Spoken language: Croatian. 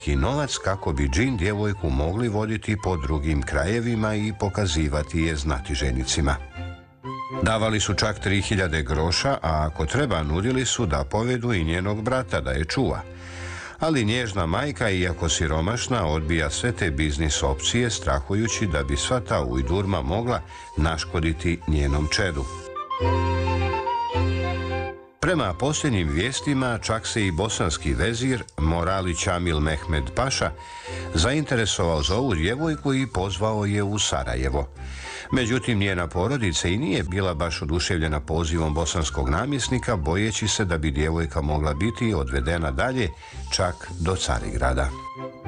i novac kako bi džin djevojku mogli voditi po drugim krajevima i pokazivati je znatiženicima. Davali su čak 3000 groša, a ako treba nudili su da povedu i njenog brata da je čuva. Ali nježna majka, iako siromašna, odbija sve te biznis opcije strahujući da bi sva ta ujdurma mogla naškoditi njenom čedu. Prema posljednjim vijestima, čak se i bosanski vezir Morali Čamil Mehmed Paša zainteresovao za ovu djevojku i pozvao je u Sarajevo. Međutim, njena porodica i nije bila baš oduševljena pozivom bosanskog namjesnika, bojeći se da bi djevojka mogla biti odvedena dalje čak do Carigrada.